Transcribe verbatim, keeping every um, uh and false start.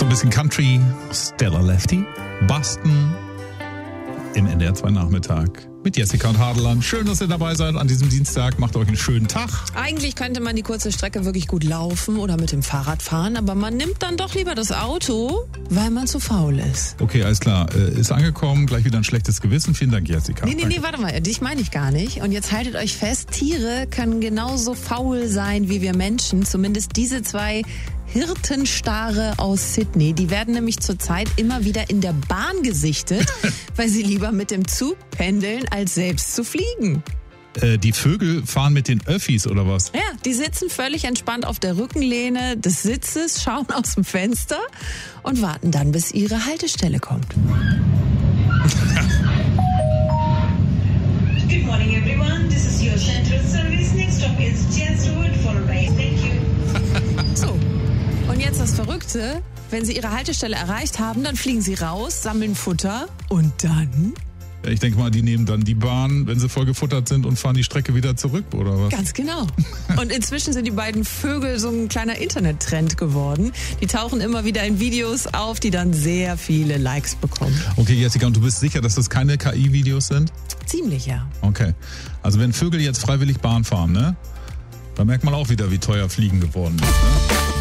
So ein bisschen Country, Stella Lefty, Boston im N D R zwei Nachmittag mit Jessica und Hadeland. Schön, dass ihr dabei seid an diesem Dienstag. Macht euch einen schönen Tag. Eigentlich könnte man die kurze Strecke wirklich gut laufen oder mit dem Fahrrad fahren, aber man nimmt dann doch lieber das Auto, weil man zu faul ist. Okay, alles klar. Ist angekommen, gleich wieder ein schlechtes Gewissen. Vielen Dank, Jessica. Nee, nee, nee, warte mal. Dich meine ich gar nicht. Und jetzt haltet euch fest, Tiere können genauso faul sein wie wir Menschen. Zumindest diese zwei Hirtenstare aus Sydney. Die werden nämlich zurzeit immer wieder in der Bahn gesichtet, weil sie lieber mit dem Zug pendeln, als selbst zu fliegen. Äh, die Vögel fahren mit den Öffis oder was? Ja, die sitzen völlig entspannt auf der Rückenlehne des Sitzes, schauen aus dem Fenster und warten dann, bis ihre Haltestelle kommt. Good morning everyone, this is your Central Service. Next stop is Chance Road for a ride. Thank you. So. Und jetzt das Verrückte, wenn Sie Ihre Haltestelle erreicht haben, dann fliegen Sie raus, sammeln Futter und dann? Ich denke mal, die nehmen dann die Bahn, wenn sie voll gefuttert sind und fahren die Strecke wieder zurück, oder was? Ganz genau. Und inzwischen sind die beiden Vögel so ein kleiner Internettrend geworden. Die tauchen immer wieder in Videos auf, die dann sehr viele Likes bekommen. Okay, Jessica, und du bist sicher, dass das keine K I-Videos sind? Ziemlich, ja. Okay. Also wenn Vögel jetzt freiwillig Bahn fahren, ne? Da merkt man auch wieder, wie teuer Fliegen geworden ist, ne?